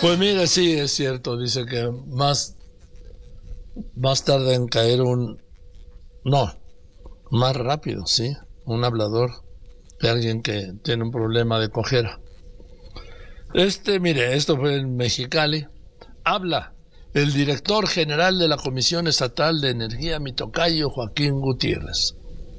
Pues mira, sí, es cierto, dice que más tarda en caer no, más rápido, sí, un hablador de alguien que tiene un problema de cojera. Mire, esto fue en Mexicali. Habla el director general de la Comisión Estatal de Energía, mi tocayo Joaquín Gutiérrez.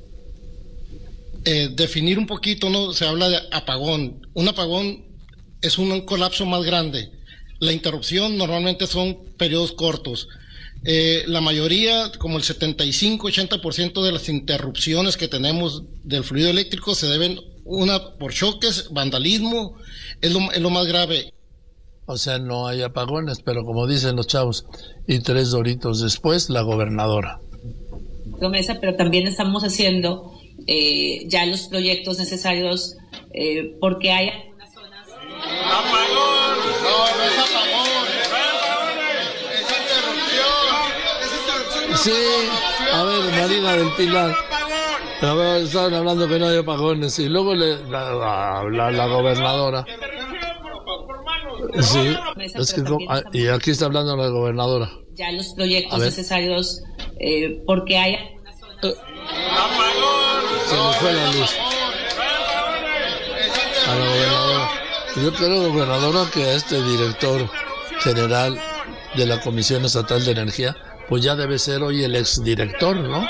Definir un poquito, ¿no? Se habla de apagón. Un apagón es un colapso más grande. La interrupción normalmente son periodos cortos. La mayoría, como el 75-80% de las interrupciones que tenemos del fluido eléctrico se deben, una, por choques, vandalismo, es lo más grave. O sea, no hay apagones, pero como dicen los chavos, y 3 doritos después, la gobernadora. Promesa, pero también estamos haciendo ya los proyectos necesarios porque hay algunas zonas... ¡Apagón! No, no es apagón. Es interrupción. Sí, a ver, Marina del Pilar. A ver, estaban hablando que no hay apagones y luego la gobernadora. Sí, es que y aquí está hablando la gobernadora. Ya los proyectos necesarios porque hay algunas zonas... ¡Apagón! Se me fue la luz. A la gobernadora. Yo creo, gobernadora, que a este director general de la Comisión Estatal de Energía, pues ya debe ser hoy el exdirector, ¿no?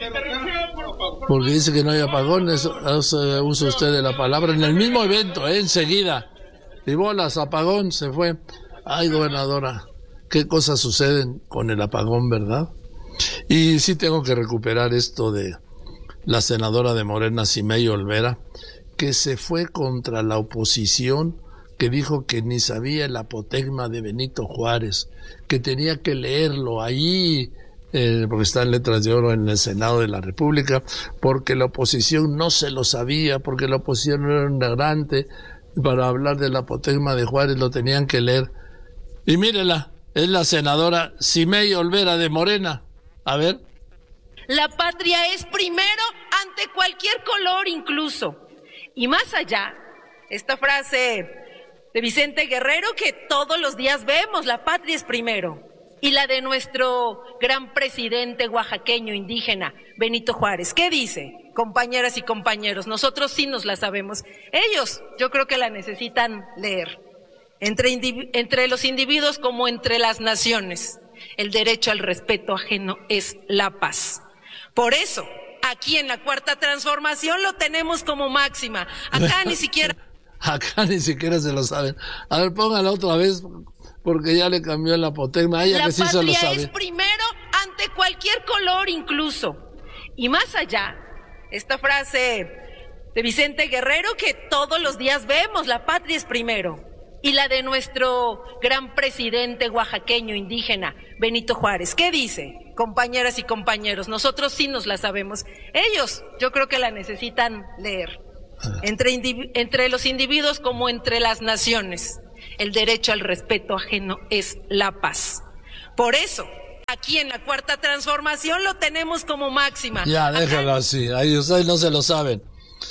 Porque dice que no hay apagones, usa usted de la palabra en el mismo evento, enseguida. Y bolas, apagón, se fue. Ay, gobernadora, qué cosas suceden con el apagón, ¿verdad? Y sí tengo que recuperar esto de la senadora de Morena, Simei Olvera, que se fue contra la oposición, que dijo que ni sabía el apotegma de Benito Juárez, que tenía que leerlo ahí, porque está en letras de oro en el Senado de la República, porque la oposición no se lo sabía, porque la oposición no era ignorante. Para hablar del apotegma de Juárez lo tenían que leer. Y mírela, es la senadora Simei Olvera de Morena. A ver. La patria es primero ante cualquier color incluso. Y más allá, esta frase de Vicente Guerrero que todos los días vemos, la patria es primero. Y la de nuestro gran presidente oaxaqueño indígena, Benito Juárez. ¿Qué dice? Compañeras y compañeros, nosotros sí nos la sabemos. Ellos, yo creo que la necesitan leer. Entre los individuos como entre las naciones, el derecho al respeto ajeno es la paz. Por eso, aquí en la Cuarta Transformación lo tenemos como máxima. Acá ni siquiera... Acá ni siquiera se lo saben. A ver, póngala otra vez, porque ya le cambió el apotegma. Ella que sí se lo sabe. La patria es primero ante cualquier color incluso. Y más allá, esta frase de Vicente Guerrero que todos los días vemos, la patria es primero. Y la de nuestro gran presidente oaxaqueño indígena, Benito Juárez. ¿Qué dice? Compañeras y compañeros, nosotros sí nos la sabemos. Ellos, yo creo que la necesitan leer. Entre los individuos como entre las naciones, el derecho al respeto ajeno es la paz. Por eso, aquí en la Cuarta Transformación lo tenemos como máxima. Ya, déjalo así, ahí ustedes no se lo saben.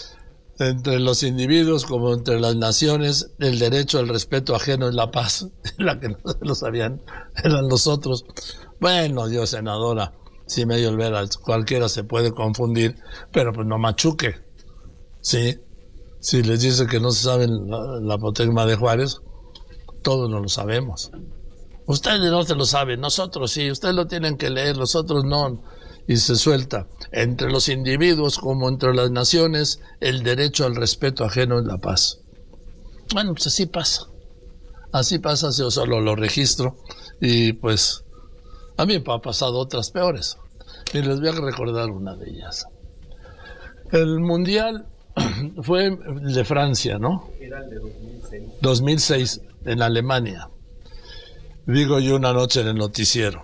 Entre los individuos como entre las naciones, el derecho al respeto ajeno es la paz. La que no se lo sabían eran los otros. Bueno, Dios, senadora, si medio Olvera, cualquiera se puede confundir, pero pues no machuque. Sí, si les dice que no se saben la apotegma de Juárez, todos no lo sabemos. Ustedes no se lo saben, nosotros sí, ustedes lo tienen que leer, los otros no. Y se suelta, entre los individuos como entre las naciones, el derecho al respeto ajeno es la paz. Bueno, pues así pasa, yo solo lo registro, y pues a mí me ha pasado otras peores, y les voy a recordar una de ellas. El Mundial fue de Francia, ¿no? Era el de 2006. 2006, en Alemania. Digo yo una noche en el noticiero.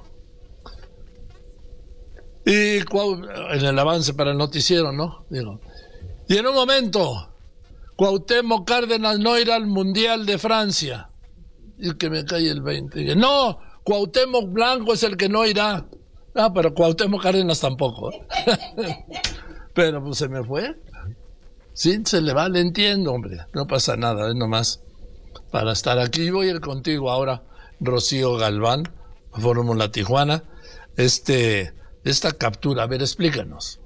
Y en el avance para el noticiero, ¿no? Digo. Y en un momento, Cuauhtémoc Cárdenas no irá al Mundial de Francia. Y que me cae el 20. Y no, Cuauhtémoc Blanco es el que no irá. Ah, pero Cuauhtémoc Cárdenas tampoco. Pero pues se me fue. Sí, se le va, le entiendo, hombre. No pasa nada, es nomás para estar aquí. Voy a ir contigo ahora, Rocío Galván, Fórmula Tijuana. Esta captura, a ver, explícanos.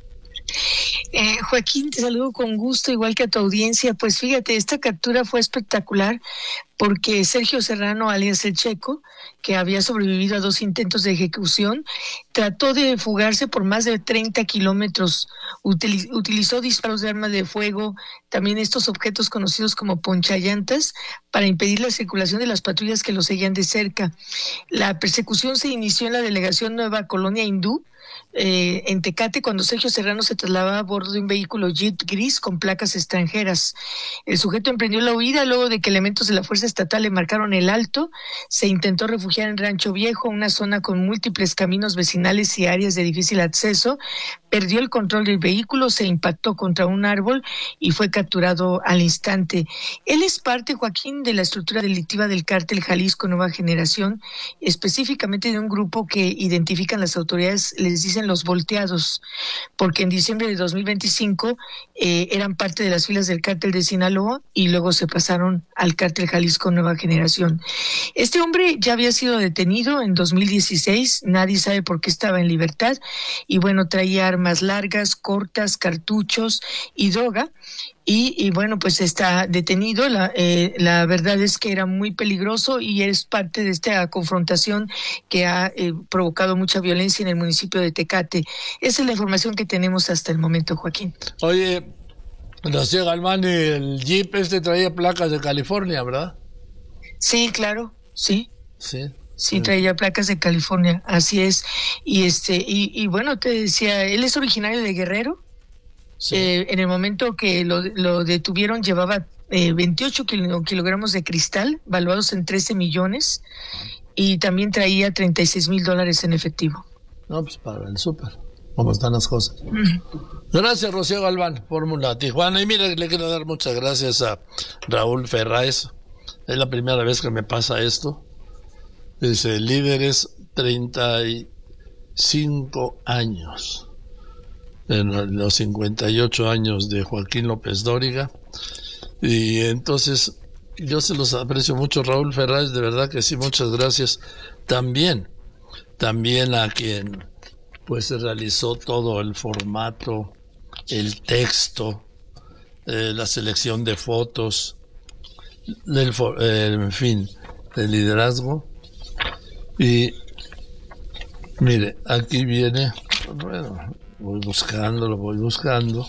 Joaquín, te saludo con gusto, igual que a tu audiencia. Pues fíjate, esta captura fue espectacular porque Sergio Serrano, alias El Checo, que había sobrevivido a 2 intentos de ejecución, trató de fugarse por más de 30 kilómetros. Utilizó disparos de arma de fuego, también estos objetos conocidos como ponchallantas, para impedir la circulación de las patrullas que lo seguían de cerca. La persecución se inició en la delegación Nueva Colonia Hindú, en Tecate, cuando Sergio Serrano se trasladaba a bordo de un vehículo Jeep gris con placas extranjeras. El sujeto emprendió la huida luego de que elementos de la Fuerza Estatal le marcaron el alto. Se intentó refugiar en Rancho Viejo, una zona con múltiples caminos vecinales y áreas de difícil acceso. Perdió el control del vehículo, se impactó contra un árbol y fue capturado al instante. Él es parte, Joaquín, de la estructura delictiva del cártel Jalisco Nueva Generación, específicamente de un grupo que identifican las autoridades, les dicen los volteados, porque en diciembre de 2025 eran parte de las filas del cártel de Sinaloa y luego se pasaron al cártel Jalisco Nueva Generación. Este hombre ya había sido detenido en 2016, nadie sabe por qué estaba en libertad, y bueno, traía armas largas, cortas, cartuchos y droga. Y bueno, pues está detenido. La verdad es que era muy peligroso y es parte de esta confrontación que ha provocado mucha violencia en el municipio de Tecate. Esa es la información que tenemos hasta el momento, Joaquín. Oye, Rocío Galván, el Jeep traía placas de California, ¿verdad? Sí, claro, sí. Sí. Sí, traía placas de California, así es. Y bueno, te decía, él es originario de Guerrero. Sí. En el momento que lo detuvieron llevaba 28 kilogramos de cristal, valuados en 13 millones, y también traía $36,000 en efectivo. No, pues para el súper, como están las cosas. Gracias, Rocío Galván, Fórmula Tijuana. Y mire, le quiero dar muchas gracias a Raúl Ferráez. Es la primera vez que me pasa esto. Dice, líderes 35 años. En los 58 años de Joaquín López Dóriga, y entonces yo se los aprecio mucho, Raúl Ferráez, de verdad que sí, muchas gracias. También a quien pues se realizó todo el formato, el texto, la selección de fotos, en fin, el liderazgo. Y mire, aquí viene, bueno, voy buscando.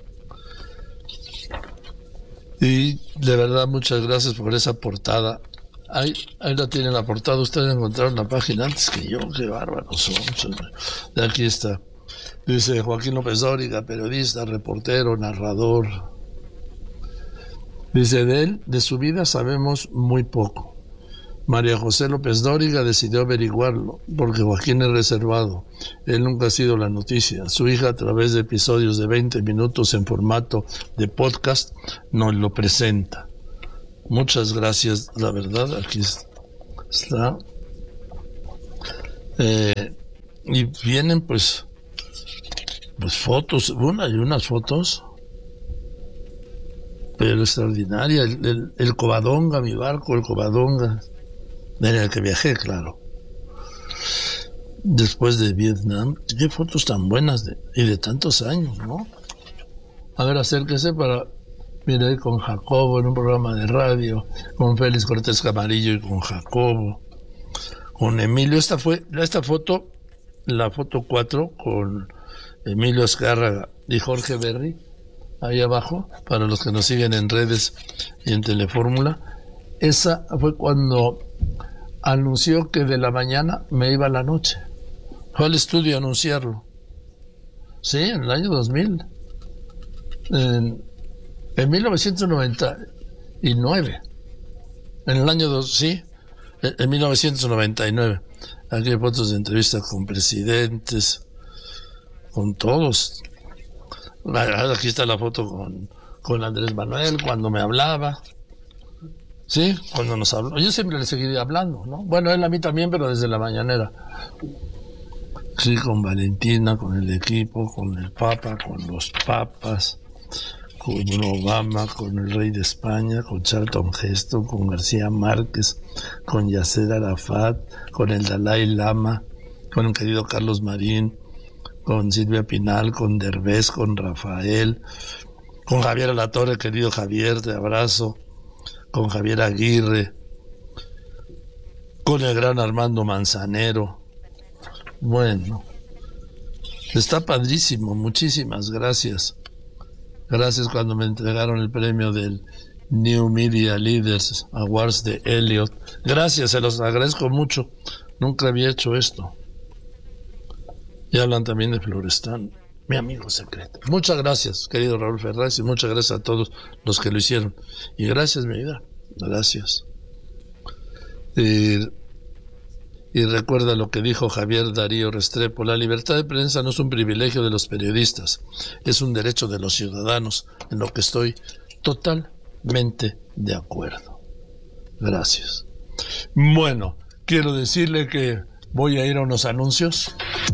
Y de verdad, muchas gracias por esa portada. Ahí la tiene la portada. Ustedes encontraron la página antes que yo. Qué bárbaros son. De aquí está. Dice Joaquín López Dóriga, periodista, reportero, narrador. Dice, de su vida sabemos muy poco. María José López Dóriga decidió averiguarlo, porque Joaquín es reservado. Él nunca ha sido la noticia. Su hija, a través de episodios de 20 minutos en formato de podcast, nos lo presenta. Muchas gracias, la verdad, aquí está. Y vienen pues fotos, unas fotos, pero extraordinaria. El Covadonga, mi barco, el Covadonga, en el que viajé, claro. Después de Vietnam, qué fotos tan buenas y de tantos años, ¿no? A ver, acérquese para... Mira, ahí con Jacobo en un programa de radio, con Félix Cortés Camarillo y con Jacobo, con Emilio. Esta foto, la foto 4, con Emilio Azcárraga y Jorge Berry, ahí abajo, para los que nos siguen en redes y en Telefórmula. Esa fue cuando anunció que de la mañana me iba a la noche. Fue al estudio a anunciarlo. Sí, en el año 2000. En 1999. En el año en 1999. Aquí hay fotos de entrevistas con presidentes, con todos. Aquí está la foto con Andrés Manuel cuando me hablaba. Sí, cuando nos habló. Yo siempre le seguiría hablando, ¿no? Bueno, él a mí también, pero desde la mañanera. Sí, con Valentina, con el equipo, con el Papa, con los papas, con Obama, con el rey de España, con Charlton Heston, con García Márquez, con Yasser Arafat, con el Dalai Lama, con el querido Carlos Marín, con Silvia Pinal, con Derbez, con Rafael, con Javier Alatorre, querido Javier, te abrazo, con Javier Aguirre, con el gran Armando Manzanero. Bueno, está padrísimo, muchísimas gracias. Gracias cuando me entregaron el premio del New Media Leaders Awards de Elliot. Gracias, se los agradezco mucho. Nunca había hecho esto. Y hablan también de Florestan, mi amigo secreto. Muchas gracias, querido Raúl Ferraz, y muchas gracias a todos los que lo hicieron. Y gracias, mi vida. Gracias. Y recuerda lo que dijo Javier Darío Restrepo: la libertad de prensa no es un privilegio de los periodistas, es un derecho de los ciudadanos, en lo que estoy totalmente de acuerdo. Gracias. Bueno, quiero decirle que voy a ir a unos anuncios.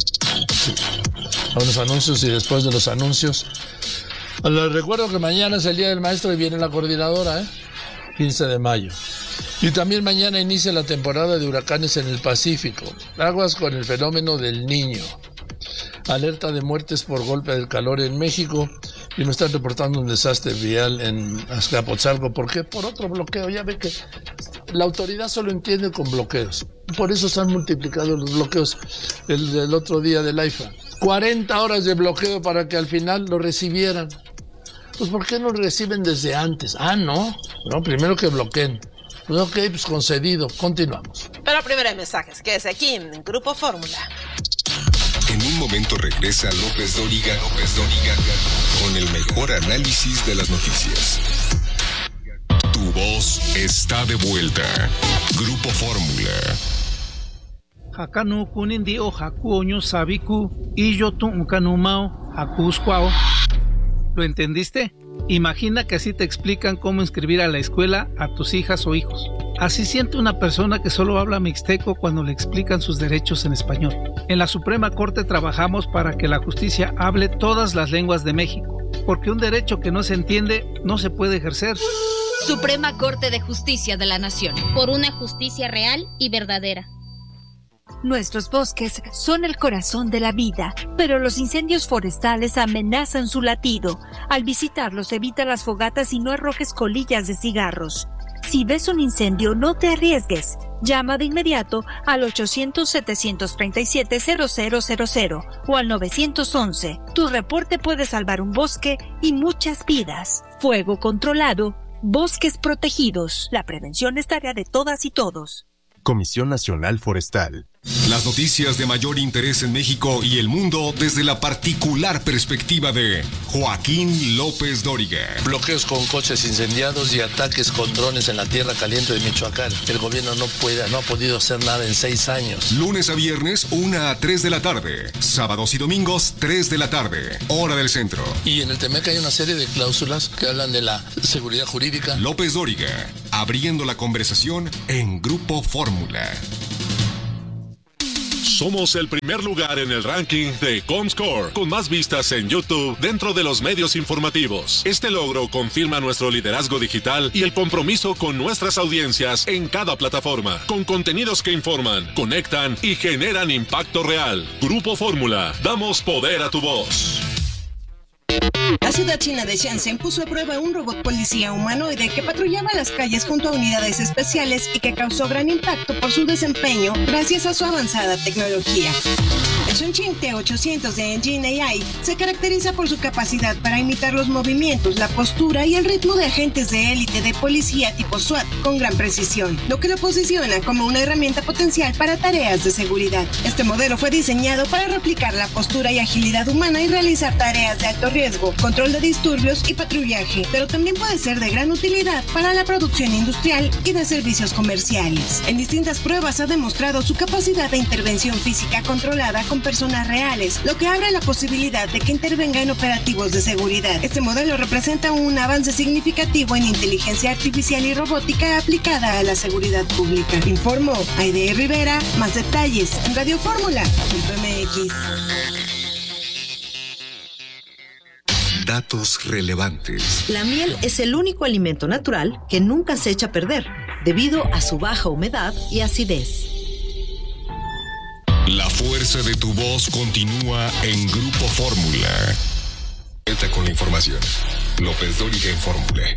Y después de los anuncios, les recuerdo que mañana es el Día del Maestro y viene la coordinadora, 15 de mayo. Y también mañana inicia la temporada de huracanes en el Pacífico. Aguas con el fenómeno del Niño. Alerta de muertes por golpe del calor en México. Y me están reportando un desastre vial en Azcapotzalco. ¿Por qué? Por otro bloqueo. Ya ve que la autoridad solo entiende con bloqueos. Por eso se han multiplicado los bloqueos. El otro día del AIFA. 40 horas de bloqueo para que al final lo recibieran. Pues ¿por qué no lo reciben desde antes? No, primero que bloqueen. Pues ok, pues concedido. Continuamos. Pero primero hay mensajes. Quédese aquí en Grupo Fórmula. En un momento regresa López Dóriga con el mejor análisis de las noticias. Tu voz está de vuelta. Grupo Fórmula. Hakanu kunindi o hakuoño sabiku y yo tu unkanumao hakusquao. ¿Lo entendiste? Imagina que así te explican cómo inscribir a la escuela a tus hijas o hijos. Así siente una persona que solo habla mixteco cuando le explican sus derechos en español. En la Suprema Corte trabajamos para que la justicia hable todas las lenguas de México, porque un derecho que no se entiende no se puede ejercer. Suprema Corte de Justicia de la Nación. Por una justicia real y verdadera. Nuestros bosques son el corazón de la vida, pero los incendios forestales amenazan su latido. Al visitarlos, evita las fogatas y no arrojes colillas de cigarros. Si ves un incendio, no te arriesgues. Llama de inmediato al 800-737-0000 o al 911. Tu reporte puede salvar un bosque y muchas vidas. Fuego controlado, bosques protegidos. La prevención es tarea de todas y todos. Comisión Nacional Forestal. Las noticias de mayor interés en México y el mundo desde la particular perspectiva de Joaquín López Dóriga. Bloqueos con coches incendiados y ataques con drones en la tierra caliente de Michoacán. El gobierno no ha podido hacer nada en 6 años. Lunes a viernes, 1 a 3 de la tarde. Sábados y domingos, 3 de la tarde. Hora del centro. Y en el TEMEC hay una serie de cláusulas que hablan de la seguridad jurídica. López Dóriga, abriendo la conversación en Grupo Fórmula. Somos el primer lugar en el ranking de Comscore, con más vistas en YouTube dentro de los medios informativos. Este logro confirma nuestro liderazgo digital y el compromiso con nuestras audiencias en cada plataforma, con contenidos que informan, conectan y generan impacto real. Grupo Fórmula, damos poder a tu voz. La ciudad china de Shenzhen puso a prueba un robot policía humanoide que patrullaba las calles junto a unidades especiales y que causó gran impacto por su desempeño gracias a su avanzada tecnología. El Chongqing T800 de Engine AI se caracteriza por su capacidad para imitar los movimientos, la postura y el ritmo de agentes de élite de policía tipo SWAT con gran precisión, lo que lo posiciona como una herramienta potencial para tareas de seguridad. Este modelo fue diseñado para replicar la postura y agilidad humana y realizar tareas de alto riesgo, control de disturbios y patrullaje, pero también puede ser de gran utilidad para la producción industrial y de servicios comerciales. En distintas pruebas ha demostrado su capacidad de intervención física controlada con personas reales, lo que abre la posibilidad de que intervenga en operativos de seguridad. Este modelo representa un avance significativo en inteligencia artificial y robótica aplicada a la seguridad pública. Informó Aide Rivera. Más detalles en radiofórmula.mx. Datos relevantes. La miel es el único alimento natural que nunca se echa a perder, debido a su baja humedad y acidez. La fuerza de tu voz continúa en Grupo Fórmula. Vuelta con la información. López Dóriga en Fórmula.